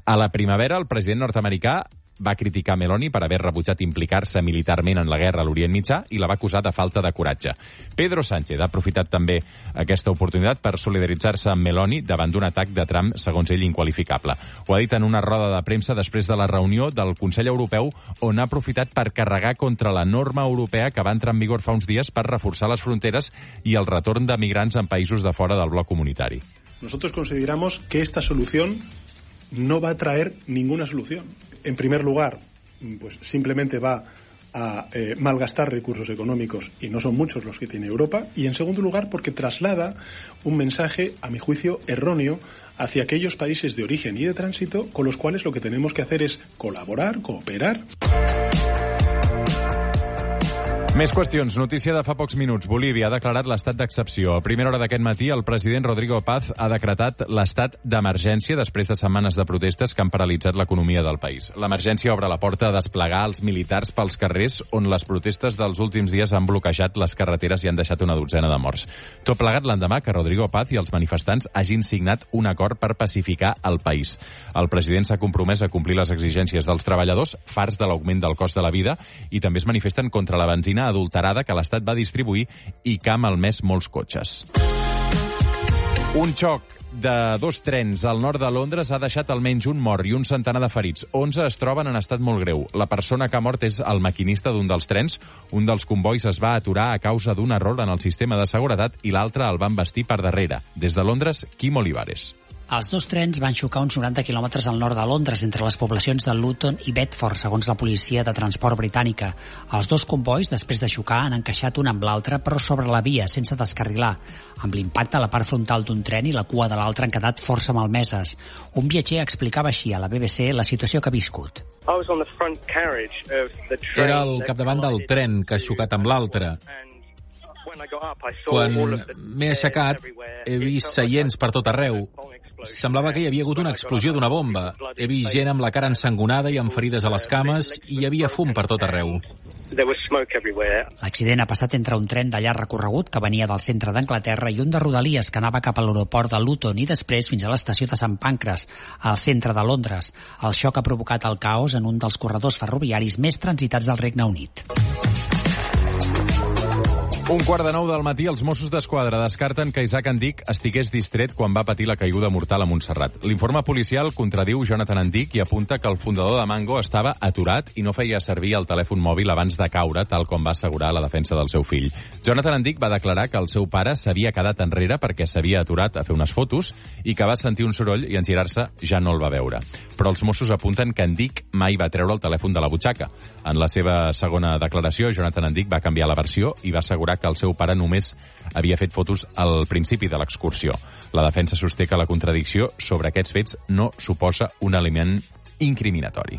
A la primavera, el president nord-americà va criticar Meloni per haver rebutjat implicar-se militarment en la guerra a l'Orient Mitjà i la va acusar de falta de coratge. Pedro Sánchez ha aprofitat també aquesta oportunitat per solidaritzar-se amb Meloni davant d'un atac de Trump, segons ell, inqualificable. Ho ha dit en una roda de premsa després de la reunió del Consell Europeu, on ha aprofitat per carregar contra la norma europea que va entrar en vigor fa uns dies per reforçar les fronteres i el retorn de migrants en països de fora del bloc comunitari. Nosotros consideramos que esta solución no va a traer ninguna solución. En primer lugar, pues simplemente va a malgastar recursos económicos, y no son muchos los que tiene Europa, y en segundo lugar porque traslada un mensaje, a mi juicio, erróneo hacia aquellos países de origen y de tránsito con los cuales lo que tenemos que hacer es colaborar, cooperar. Més qüestions. Notícia de fa pocs minuts. Bolívia ha declarat l'estat d'excepció. A primera hora d'aquest matí, el president Rodrigo Paz ha decretat l'estat d'emergència després de setmanes de protestes que han paralitzat l'economia del país. L'emergència obre la porta a desplegar els militars pels carrers, on les protestes dels últims dies han bloquejat les carreteres i han deixat una dotzena de morts. Tot plegat l'endemà que Rodrigo Paz i els manifestants hagin signat un acord per pacificar el país. El president s'ha compromès a complir les exigències dels treballadors, farts de l'augment del cost de la vida, i també es manifesten contra la benzina adulterada que l'Estat va distribuir i que ha malmès molts cotxes. Un xoc de 2 trens al nord de Londres ha deixat almenys un mort i un centenar de ferits. 11 es troben en estat molt greu. La persona que ha mort és el maquinista d'un dels trens. Un dels combois es va aturar a causa d'un error en el sistema de seguretat i l'altre el van vestir per darrere. Des de Londres, Quim Olivares. Els 2 trens van xocar uns 90 quilòmetres al nord de Londres, entre les poblacions de Luton i Bedford, segons la policia de transport britànica. Els 2 combois, després de xocar, han encaixat un amb l'altre, però sobre la via, sense descarrilar. Amb l'impacte, la part frontal d'un tren i la cua de l'altre han quedat força malmeses. Un viatger explicava així a la BBC la situació que ha viscut. Era al capdavant del tren que ha xocat amb l'altre. Quan m'he aixecat, he vist seients per tot arreu. Semblava que hi havia hagut una explosió d'una bomba. He vist gent amb la cara ensangonada i amb ferides a les cames, i hi havia fum per tot arreu. L'accident ha passat entre un tren de llarg recorregut que venia del centre d'Anglaterra i un de Rodalies que anava cap a l'aeroport de Luton i després fins a l'estació de Sant Pancras, al centre de Londres. El xoc ha provocat el caos en un dels corredors ferroviaris més transitats del Regne Unit. 8:45 del matí, els Mossos d'Esquadra descarten que Isaac Andic estigués distret quan va patir la caiguda mortal a Montserrat. L'informe policial contradiu Jonathan Andic i apunta que el fundador de Mango estava aturat i no feia servir el telèfon mòbil abans de caure, tal com va assegurar la defensa del seu fill. Jonathan Andic va declarar que el seu pare s'havia quedat enrere perquè s'havia aturat a fer unes fotos i que va sentir un soroll i en girar-se ja no el va veure. Però els Mossos apunten que Andic mai va treure el telèfon de la butxaca. En la seva segona declaració, Jonathan Andic va canviar la versió i va assegurar que el seu pare només havia fet fotos al principi de l'excursió. La defensa sosté que la contradicció sobre aquests fets no suposa un element incriminatori.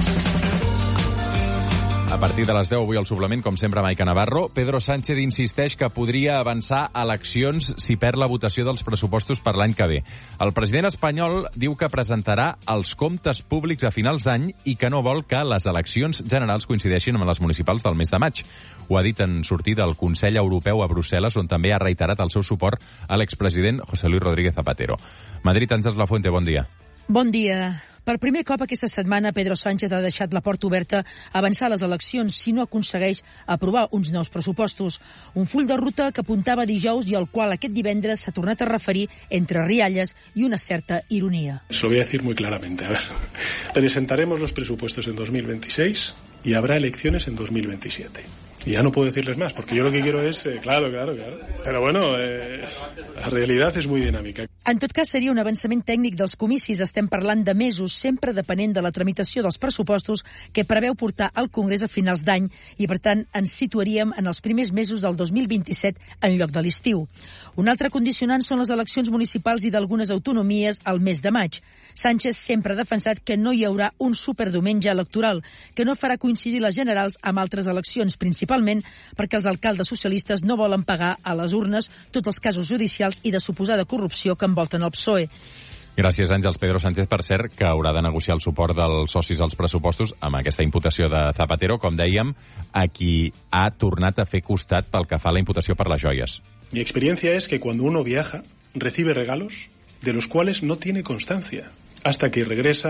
A partir de les 10, avui al suplement, com sempre, Maica Navarro. Pedro Sánchez insisteix que podria avançar eleccions si perd la votació dels pressupostos per l'any que ve. El president espanyol diu que presentarà els comptes públics a finals d'any i que no vol que les eleccions generals coincideixin amb les municipals del mes de maig. Ho ha dit en sortir del Consell Europeu a Brussel·les, on també ha reiterat el seu suport a l'expresident José Luis Rodríguez Zapatero. Madrid, Àngels Lafuente, bon dia. Bon dia. Per primer cop aquesta setmana, Pedro Sánchez ha deixat la porta oberta a avançar les eleccions si no aconsegueix aprovar uns nous pressupostos. Un full de ruta que apuntava dijous i al qual aquest divendres s'ha tornat a referir entre rialles i una certa ironia. Se lo voy a decir muy claramente. A ver, presentaremos los presupuestos en 2026 y habrá elecciones en 2027. Y ya no puedo decirles más, porque yo lo que quiero es... Claro. Però bueno, la realitat és molt dinàmica. En tot cas, seria un avançament tècnic dels comicis. Estem parlant de mesos, sempre depenent de la tramitació dels pressupostos que preveu portar al Congrés a finals d'any i, per tant, ens situaríem en els primers mesos del 2027 en lloc de l'estiu. Un altre condicionant són les eleccions municipals i d'algunes autonomies al mes de maig. Sánchez sempre ha defensat que no hi haurà un superdiumenge electoral, que no farà coincidir les generals amb altres eleccions, principalment perquè els alcaldes socialistes no volen pagar a les urnes tots els casos judicials i de suposada corrupció que envolten el PSOE. Gràcies, Àngels. Pedro Sánchez, per cert, que haurà de negociar el suport dels socis als pressupostos amb aquesta imputació de Zapatero, com dèiem, a qui ha tornat a fer costat pel que fa a la imputació per les joies. Mi experiencia es que cuando uno viaja, recibe regalos de los cuales no tiene constancia, hasta que regresa